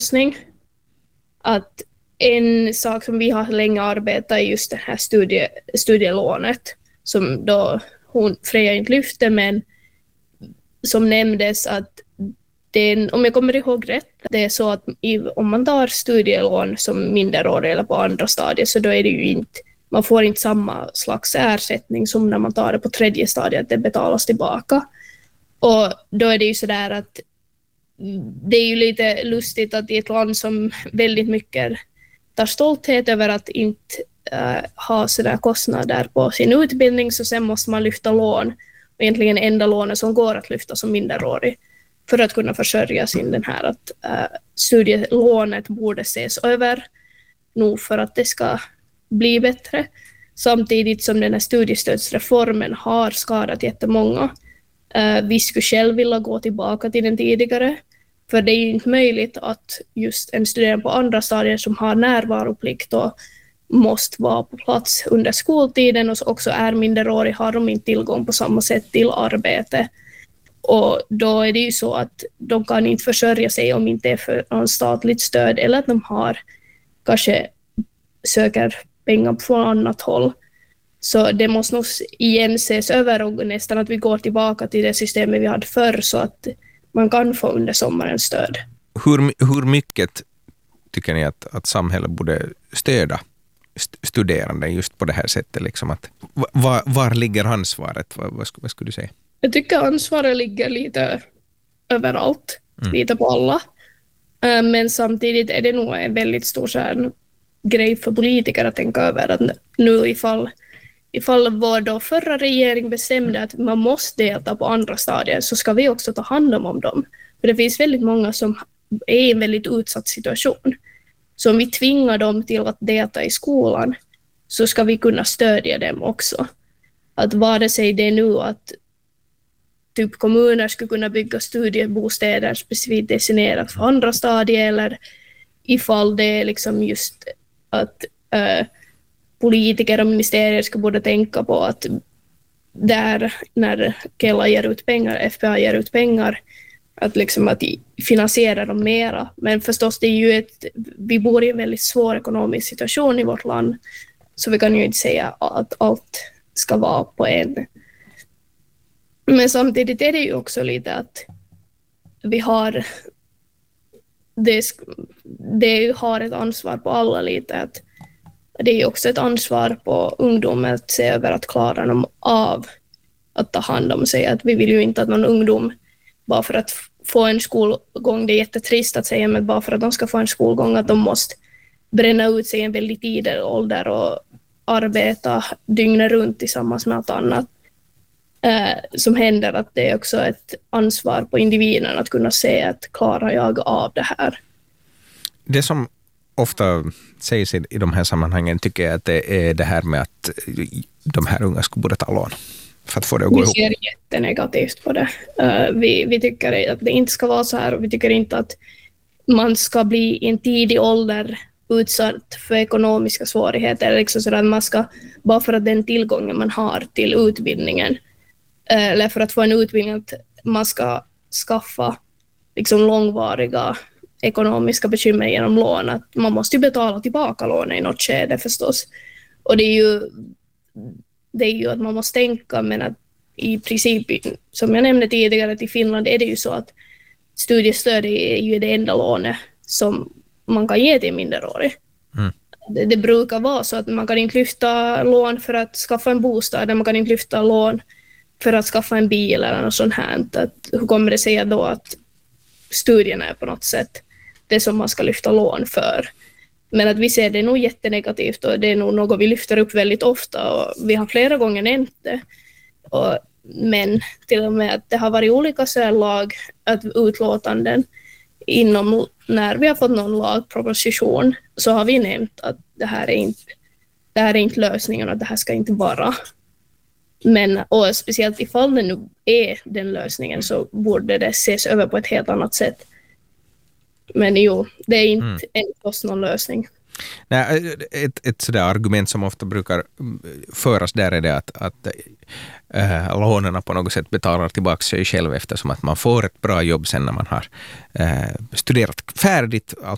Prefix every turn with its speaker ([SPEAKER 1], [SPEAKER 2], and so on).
[SPEAKER 1] lösning. Att en sak som vi har länge arbetat är just det här studielånet som då Freja inte lyfte, men som nämndes att om jag kommer ihåg rätt, det är så att om man tar studielån som minderårig eller på andra stadier, så då är det ju inte, man får inte samma slags ersättning som när man tar det på tredje stadiet, det betalas tillbaka. Och då är det ju sådär att det är ju lite lustigt att i ett land som väldigt mycket tar stolthet över att inte ha sådär kostnader på sin utbildning, så sen måste man lyfta lån, och egentligen enda lånet som går att lyfta som minderårig för att kunna försörja sin den här att studielånet borde ses över nog för att det ska bli bättre, samtidigt som den här studiestödsreformen har skadat jättemånga. Vi skulle själv vilja gå tillbaka till den tidigare, för det är ju inte möjligt att just en studerande på andra stadier som har närvaroplikt och måste vara på plats under skoltiden och också är minderårig, har de inte tillgång på samma sätt till arbete. Och då är det ju så att de kan inte försörja sig om inte är för någon statligt stöd, eller att de har kanske söker pengar från annat håll. Så det måste nog igen ses över, och nästan att vi går tillbaka till det systemet vi hade förr, så att man kan få under sommaren stöd.
[SPEAKER 2] Hur mycket tycker ni att samhället borde stödja studerande just på det här sättet? Liksom att, var ligger ansvaret? Vad skulle du säga?
[SPEAKER 1] Jag tycker ansvaret ligger lite överallt, lite på alla. Men samtidigt är det nog en väldigt stor grej för politiker att tänka över att nu ifall vår då förra regering bestämde att man måste delta på andra stadier, så ska vi också ta hand om dem. För det finns väldigt många som är i en väldigt utsatt situation. Så om vi tvingar dem till att delta i skolan, så ska vi kunna stödja dem också. Att vare sig det nu att typ kommuner skulle kunna bygga studiebostäder specifikt destinerat för andra stadier, eller ifall det är liksom just att politiker och ministerier ska borde tänka på att där när Kela ger ut pengar, FPA ger ut pengar, att liksom att finansiera dem mera. Men förstås det är ju vi bor i en väldigt svår ekonomisk situation i vårt land, så vi kan ju inte säga att allt ska vara på en. Men samtidigt är det ju också lite att vi har det har ett ansvar på alla lite, att det är ju också ett ansvar på ungdomar att se över att klara dem av att ta hand om sig. Att vi vill ju inte att någon ungdom bara för att få en skolgång, det är jättetrist att säga, men bara för att de ska få en skolgång att de måste bränna ut sig i en väldigt tidig ålder och arbeta dygnet runt tillsammans med allt annat som händer. Att det är också ett ansvar på individen att kunna se att klarar jag av det här. Det
[SPEAKER 2] som ofta sägs i de här sammanhangen tycker jag att det är det här med att de här unga skulle borde ta lån för att få det att gå ihop.
[SPEAKER 1] Vi ser jättenegativt på det. Vi tycker att det inte ska vara så här, och vi tycker inte att man ska bli i en tidig ålder utsatt för ekonomiska svårigheter. Liksom så att man ska, bara för att den tillgången man har till utbildningen eller för att få en utbildning, att man ska skaffa liksom långvariga ekonomiska bekymmer genom lån. Att man måste ju betala tillbaka lånen i något skede förstås. Och det är ju att man måste tänka, men att i princip, som jag nämnde tidigare, att i Finland är det ju så att studiestöd är ju det enda lånet som man kan ge till minderårig. Det brukar vara så att man kan inte lyfta lån för att skaffa en bostad, eller man kan inte lyfta lån för att skaffa en bil eller något sånt här. Att, hur kommer det sig då att studierna är på något sätt det som man ska lyfta lån för? Men att vi ser det nog jättenegativt, och det är nog något vi lyfter upp väldigt ofta, och vi har flera gånger nämnt det. Men till och med att det har varit olika utlåtanden inom, när vi har fått någon lagproposition, så har vi nämnt att det här är inte lösningen, och det här ska inte vara. Men och speciellt ifall det nu är den lösningen, så borde det ses över på ett helt annat sätt. Men jo, det är inte någon lösning.
[SPEAKER 2] Nej, ett sådär argument som ofta brukar föras där är det att lånerna på något sätt betalar tillbaka sig själv, eftersom att man får ett bra jobb sen när man har studerat färdigt,